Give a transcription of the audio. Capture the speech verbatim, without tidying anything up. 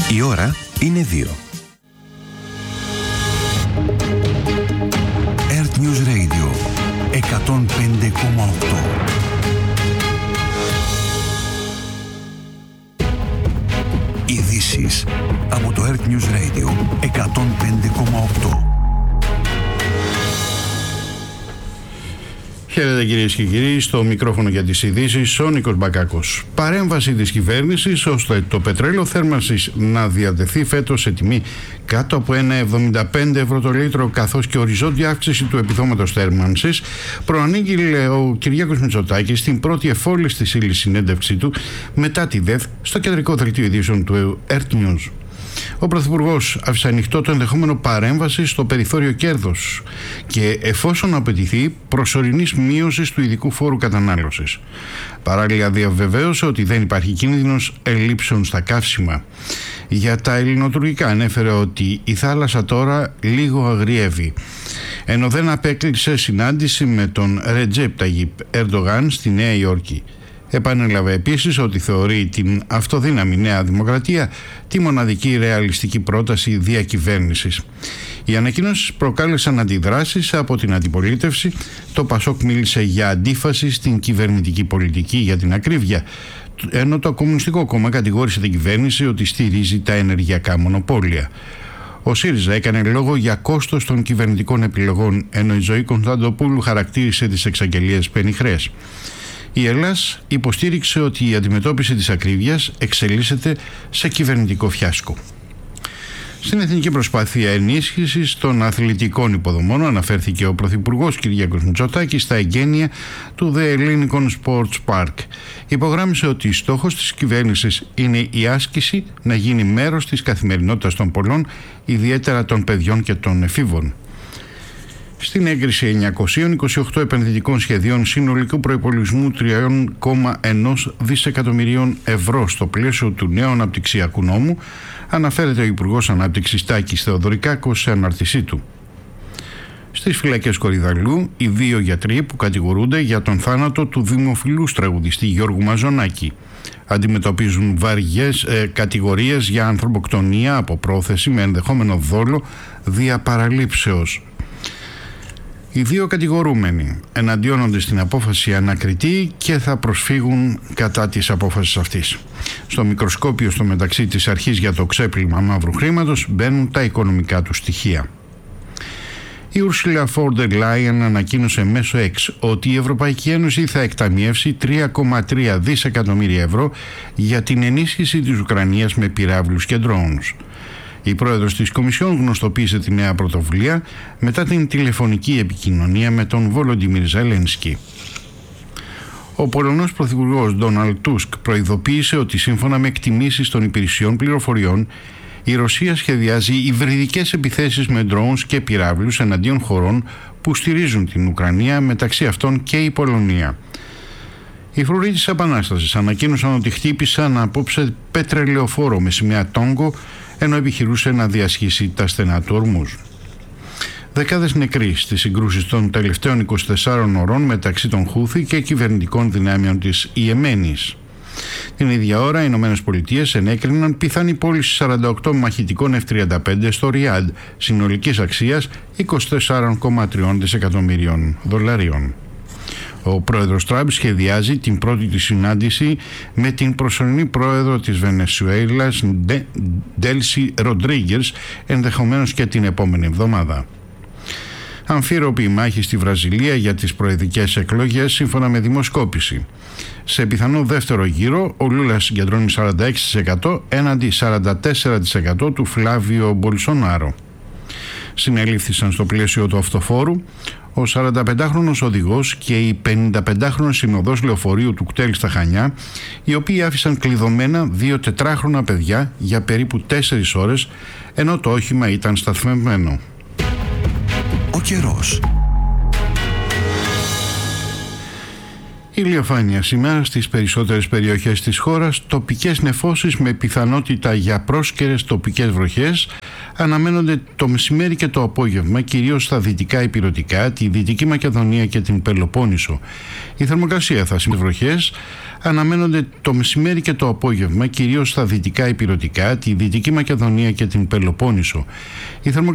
Η ώρα είναι δύο. Earth News Radio εκατόν πέντε κόμμα οκτώ. Ειδήσεις από το Earth News Radio εκατόν πέντε κόμμα οκτώ. Χαίρετε κυρίες και κύριοι, στο μικρόφωνο για τις ειδήσεις ο Νίκος Μπακάκος. Παρέμβαση της κυβέρνησης ώστε το πετρέλαιο θέρμανσης να διατεθεί φέτος σε τιμή κάτω από ένα κόμμα εβδομήντα πέντε ευρώ το λίτρο, καθώς και οριζόντια αύξηση του επιδόματος θέρμανσης, προανήγγειλε ο Κυριάκος Μητσοτάκης στην πρώτη εφόλης της ύλης συνέντευξή του μετά τη ΔΕΘ στο κεντρικό δελτίο ειδήσεων του Earth News. Ο Πρωθυπουργός άφησε ανοιχτό το ενδεχόμενο παρέμβαση στο περιθώριο κέρδος και εφόσον απαιτηθεί προσωρινής μείωσης του ειδικού φόρου κατανάλωσης. Παράλληλα διαβεβαίωσε ότι δεν υπάρχει κίνδυνος ελλείψεων στα καύσιμα. Για τα ελληνοτουρκικά ανέφερε ότι η θάλασσα τώρα λίγο αγριεύει, ενώ δεν απέκλεισε συνάντηση με τον Ρετζέπ Ταγιπ Ερντογάν στη Νέα Υόρκη. Επανέλαβε επίσης ότι θεωρεί την αυτοδύναμη Νέα Δημοκρατία τη μοναδική ρεαλιστική πρόταση διακυβέρνησης. Οι ανακοινώσεις προκάλεσαν αντιδράσεις από την αντιπολίτευση. Το Πασόκ μίλησε για αντίφαση στην κυβερνητική πολιτική, για την ακρίβεια, ενώ το Κομμουνιστικό Κόμμα κατηγόρησε την κυβέρνηση ότι στηρίζει τα ενεργειακά μονοπόλια. Ο ΣΥΡΙΖΑ έκανε λόγο για κόστος των κυβερνητικών επιλογών, ενώ η Ζωή Κωνσταντοπούλου χαρακτήρισε τις εξαγγελίες πενιχρές. Η Ελλάς υποστήριξε ότι η αντιμετώπιση της ακρίβειας εξελίσσεται σε κυβερνητικό φιάσκο. Στην εθνική προσπάθεια ενίσχυσης των αθλητικών υποδομών αναφέρθηκε ο Πρωθυπουργός Κυριάκος Μητσοτάκης στα εγγένεια του The Hellenic Sports Park. Υπογράμμισε ότι στόχος της κυβέρνησης είναι η άσκηση να γίνει μέρος της καθημερινότητας των πολλών, ιδιαίτερα των παιδιών και των εφήβων. Στην έγκριση εννιακόσια είκοσι οκτώ επενδυτικών σχεδίων συνολικού προϋπολογισμού τρία κόμμα ένα δισεκατομμυρίων ευρώ στο πλαίσιο του νέου αναπτυξιακού νόμου, αναφέρεται ο Υπουργός Ανάπτυξης Τάκης Θεοδωρικάκος σε ανάρτησή του. Στις φυλακές Κορυδαλλού, οι δύο γιατροί που κατηγορούνται για τον θάνατο του δημοφιλούς τραγουδιστή Γιώργου Μαζονάκη αντιμετωπίζουν βαριές ε, κατηγορίες για ανθρωποκτονία από πρόθεση με ενδεχόμενο δόλο δια παραλήψεως. Οι δύο κατηγορούμενοι εναντιώνονται στην απόφαση ανακριτή και θα προσφύγουν κατά της απόφασης αυτής. Στο μικροσκόπιο στο μεταξύ της αρχής για το ξέπλυμα μαύρου χρήματος μπαίνουν τα οικονομικά του στοιχεία. Η Ursula von der Leyen ανακοίνωσε μέσω X ότι η Ευρωπαϊκή Ένωση θα εκταμιεύσει τρία κόμμα τρία δισεκατομμύρια ευρώ για την ενίσχυση της Ουκρανίας με πυράβλους και ντρόουνς. Η πρόεδρος της Κομισιόν γνωστοποίησε τη νέα πρωτοβουλία μετά την τηλεφωνική επικοινωνία με τον Βολοντιμίρ Ζελένσκι. Ο Πολωνός Πρωθυπουργός Ντόναλντ Τούσκ προειδοποίησε ότι σύμφωνα με εκτιμήσεις των υπηρεσιών πληροφοριών, η Ρωσία σχεδιάζει υβριδικές επιθέσεις με ντρόουνς και πυράβλους εναντίον χωρών που στηρίζουν την Ουκρανία, μεταξύ αυτών και η Πολωνία. Οι φρουροί της Επανάστασης ανακοίνωσαν ότι χτύπησαν απόψε πετρελαιοφόρο με σημαία Τόγκο, ενώ επιχειρούσε να διασχίσει τα στενά του Ορμούζ. Δεκάδες νεκροί στις συγκρούσεις των τελευταίων είκοσι τεσσάρων ωρών μεταξύ των Χούθη και κυβερνητικών δυνάμεων της Ιεμένης. Την ίδια ώρα οι Ηνωμένες Πολιτείες ενέκριναν πιθανή πώληση σαράντα οκτώ μαχητικών εφ τριάντα πέντε στο Ριάντ, συνολικής αξίας είκοσι τέσσερα κόμμα τρία δισεκατομμυρίων δολαρίων. Ο πρόεδρος Τραμπ σχεδιάζει την πρώτη της συνάντηση με την προσωρινή πρόεδρο της Βενεσουέλας, Ντέλσι Ροντρίγκες, ενδεχομένως και την επόμενη εβδομάδα. Αμφίροπη η μάχη στη Βραζιλία για τις προεδρικές εκλογές σύμφωνα με δημοσκόπηση. Σε πιθανό δεύτερο γύρο, ο Λούλα συγκεντρώνει σαράντα έξι τοις εκατό έναντι σαράντα τέσσερα τοις εκατό του Φλάβιο Μπολσονάρο. Συνελήφθησαν στο πλαίσιο του αυτοφόρου ο σαρανταπεντάχρονος οδηγός και η πενηνταπεντάχρονη συνοδός λεωφορείου του κτέλ στα Χανιά, οι οποίοι άφησαν κλειδωμένα δύο τετράχρονα παιδιά για περίπου τέσσερις ώρες, ενώ το όχημα ήταν σταθμευμένο. Ο καιρός. Ηλιοφάνεια σήμερα στις περισσότερες περιοχές της χώρας, τοπικές νεφώσεις με πιθανότητα για πρόσκαιρες τοπικές βροχές αναμένονται το μεσημέρι και το απόγευμα, κυρίως στα δυτικά ηπειρωτικά, τη Δυτική Μακεδονία και την Πελοπόννησο. Η θερμοκρασία θα σημαίνει βροχές αναμένονται το μεσημέρι και το απόγευμα, κυρίως στα δυτικά ηπειρωτικά, τη Δυτική Μακεδονία και την Πελοπόννησο. Η